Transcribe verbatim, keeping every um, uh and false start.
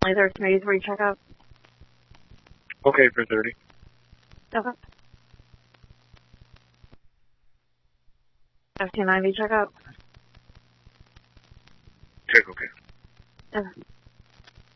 Is there committees where you check out? Okay, for thirty. Okay. F two ninety checkout. Check, okay. Okay.